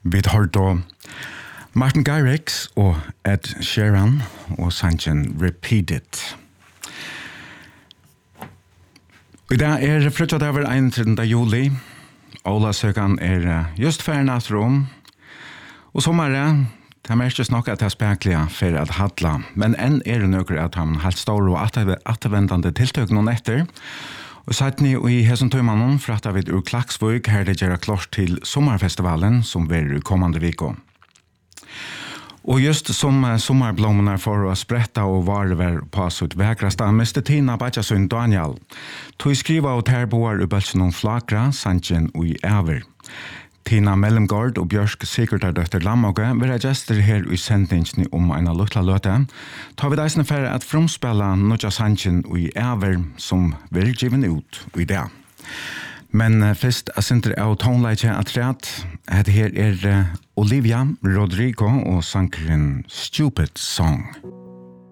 Vi har då Martin Garrix og Ed Sheeran og sangen Repeat It. I dag frutja det over 31. juli. Ålasøkan just færnat rom. Og sommare, det merkes nok at det spekler for at hadla, men enn det nøkker at han helt stor og attevendende tiltøk noen etter. Og satt ni i hesson tøymannen fratta vid ur Klaksvøk her det gjør klart til sommarfestivalen som vil kommande viko. Og just som sommarblommene for å spretta og varver på sitt vekrasta miste Tina Badjasund Daniel. Tog skriva og terboar i bølsen om flakra, sanjen og i æver. Tina Mellomgård og Bjørsk Sigurdardøtter Lammoge vil ha gestor her i sendingen om en lukla løte. Ta vi deisene for at fromspela Nudja sanjen og i æver som vil given ut i det. Men først jeg sender av tonleitje at rett. Her Olivia Rodrigo og sankeren Stupid Song.